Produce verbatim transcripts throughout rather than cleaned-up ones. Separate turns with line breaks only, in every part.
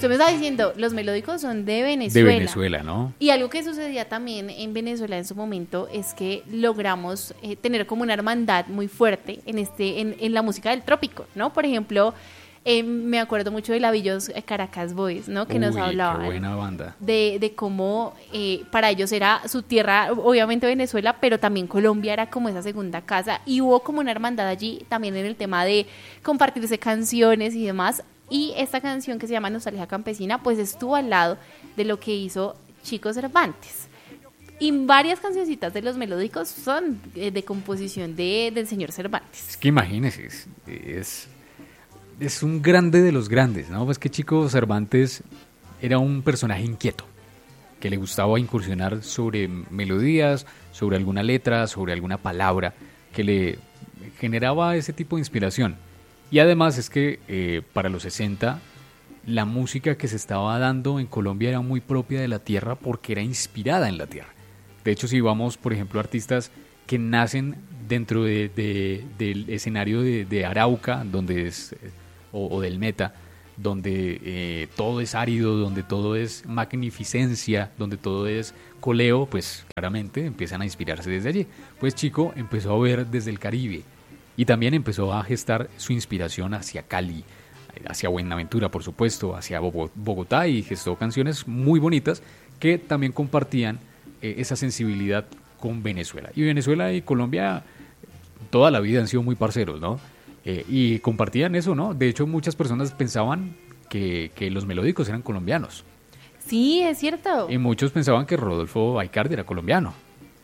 usted me está diciendo, los melódicos son de Venezuela.
De Venezuela, ¿no?
Y algo que sucedía también en Venezuela en su momento es que logramos eh, tener como una hermandad muy fuerte en, este, en, en la música del trópico, ¿no? Por ejemplo, eh, me acuerdo mucho de Lavillos Caracas Boys, ¿no? Que
Uy,
nos hablaban
qué buena banda.
De, de cómo eh, para ellos era su tierra, obviamente Venezuela, pero también Colombia era como esa segunda casa, y hubo como una hermandad allí también en el tema de compartirse canciones y demás. Y esta canción que se llama Nostalgia Campesina, pues estuvo al lado de lo que hizo Chico Cervantes. Y varias cancioncitas de los melódicos son eh, de composición de, del señor Cervantes.
Es que imagínese, es, es, es un grande de los grandes, ¿no? Pues que Chico Cervantes era un personaje inquieto, que le gustaba incursionar sobre melodías, sobre alguna letra, sobre alguna palabra, que le generaba ese tipo de inspiración. Y además es que eh, para los sesenta la música que se estaba dando en Colombia era muy propia de la tierra porque era inspirada en la tierra. De hecho, si vamos, por ejemplo, artistas que nacen dentro de, de, del escenario de, de Arauca, donde es, o, o del Meta, donde eh, todo es árido, donde todo es magnificencia, donde todo es coleo, pues claramente empiezan a inspirarse desde allí. Pues Chico empezó a ver desde el Caribe y también empezó a gestar su inspiración hacia Cali, hacia Buenaventura, por supuesto, hacia Bogotá, y gestó canciones muy bonitas que también compartían eh, esa sensibilidad con Venezuela. Y Venezuela y Colombia toda la vida han sido muy parceros, ¿no? Eh, y compartían eso, ¿no? De hecho, muchas personas pensaban que, que los melódicos eran colombianos.
Sí, es cierto.
Y muchos pensaban que Rodolfo Aicardi era colombiano.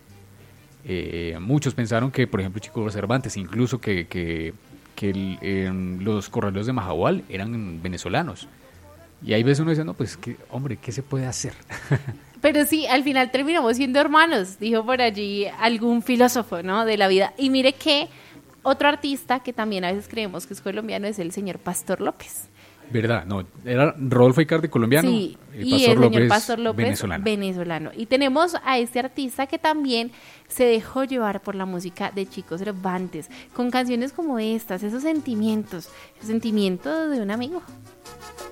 Eh, muchos pensaron que, por ejemplo, Chico Cervantes, incluso que, que, que el, eh, los corraleros de Majagual eran venezolanos. Y ahí ves uno diciendo, pues, que, hombre, ¿qué se puede hacer?
Pero sí, al final terminamos siendo hermanos, dijo por allí algún filósofo, ¿no?, de la vida. Y mire que otro artista que también a veces creemos que es colombiano es el señor Pastor López.
¿Verdad? No, era Rodolfo Aicardi colombiano,
sí,
el
y
Pastor
el señor
López,
Pastor López
venezolano.
venezolano. Y tenemos a este artista que también se dejó llevar por la música de Chico Cervantes, con canciones como estas, esos sentimientos, el sentimiento de un amigo.